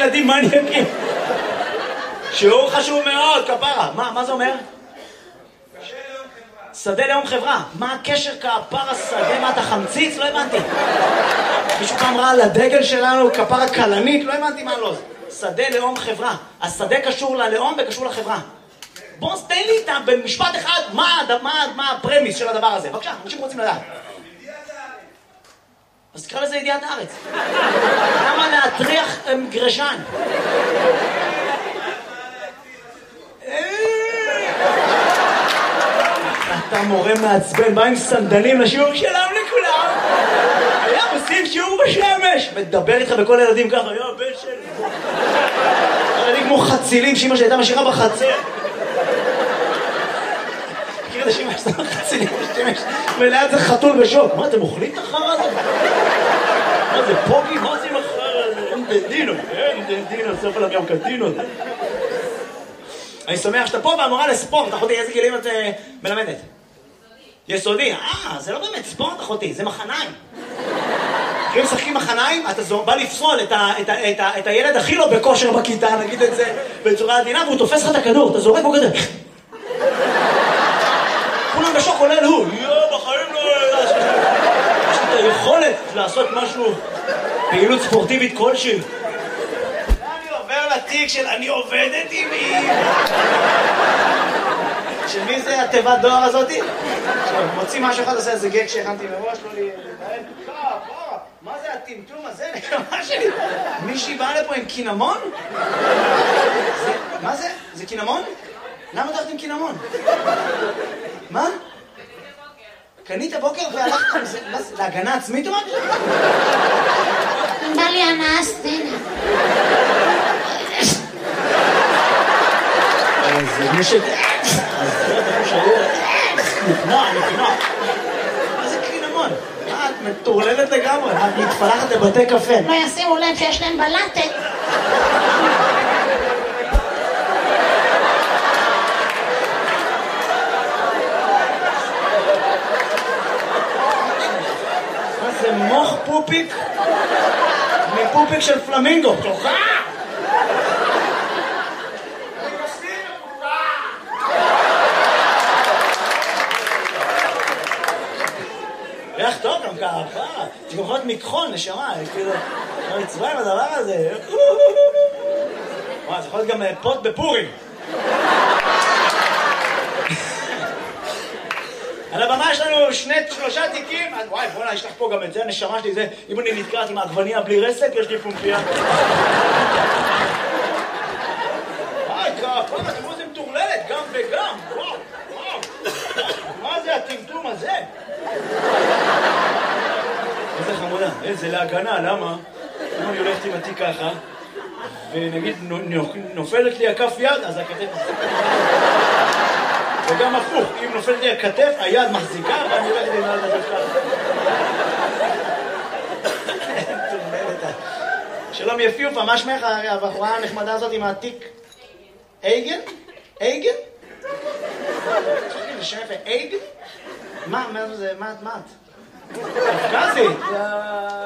ילדים מניאקים. שיעור חשוב מאוד, כפרה. מה זה אומר? שדה לאום חברה. מה הקשר כפרה שדה? מה אתה חמציץ? לא הבנתי. מישהו פעם ראה לדגל שלנו כפרה קלנית? לא הבנתי מה לא. שדה לאום חברה. השדה קשור ללאום וקשור לחברה. בוא תן לי איתה במשפט אחד מה הפרמיס של הדבר הזה. בבקשה, אנשים רוצים לדעת. אז תקרא לזה ידיעת הארץ. למה להטריח גרשן? אתה מורה מעצבן, בא עם סנדלים לשיעור שלם לכולם. היה עושים שיעור בשמש. מדבר איתך בכל הילדים ככה, היה בן שלי. ילדים כמו חצילים שאמא שהייתה משאירה בחצר. מכיר את השמש, אתה חצילים בשמש. וליד זה חתול בשוק. מה, אתם אוכלים את החרא הזה? מה זה פוגי? מה זה עם החרא הזה? אין דדינו, סוף עליו גם קדינות. אני שמח שאתה פה והמורה לספורט, אחותי, איזה גילים את מלמדת? יסודי. זה לא באמת ספורט, אחותי, זה מחניים. אם משחקים מחניים, אתה בא לפסול את הילד הכי לא בכושר בכיתה, נגיד את זה בצורה עדינה, והוא תופס לך את הכדור, אתה זורק בו כזה. כולם בשוק עולה לו, בחיים לא... יש לי את היכולת לעשות משהו, פעילות ספורטיבית כלשהי. לתיק של אני עובדת עם מי. של מי זה התיבת דואר הזאתי? מוציא משהו אחד, עושה איזה גג שהכנתי מראש, לא לי... מה זה הטמטום הזה? נקמה שלי. מישהי באה לפה עם קינמון? מה זה? זה קינמון? למה דרכת עם קינמון? מה? קנית בוקר והלכת עם זה? להגנה עצמית או משהו? בא לי הנאה סצנה. זה מי ש... נפנוע. מה זה קינמון? את מטורללת לגמרי, את מתפלחת לבתי קפה. לא ישימו לב שיש להם בלטת. מה זה מוח פופיק? מפופיק של פלמינגו. תוכה! ריח טוב גם ככה, תגוחות מכחול, נשמה, כאילו, מצווה עם הדבר הזה. וואי, זה יכול להיות גם פוט בפורים. על הבמה יש לנו 3 תיקים, וואי, בוא'נה, יש לך פה גם את זה, הנשמה שלי, זה, אם אני נתקעת עם העגבניה בלי רסק, יש לי פומפיה. וואי, כפה, תראו זה מטורללת, גם וגם, וואו. מה זה הטמטום הזה? איזה חמודה, איזה להגנה, למה? אם אני הולכת עם התיק ככה, ונגיד נופלת לי הכף יד, אז הכתף מחזיקה. וגם הפוך, אם נופלת לי הכתף, היד מחזיקה, ואני הולכת עם יד ככה. שלום יפיופה, מה שמך הבחורה הנחמדה הזאת עם התיק? אייגן? אייגן? זה שם יפה, אייגן? מה זה? מה את? קפקזית?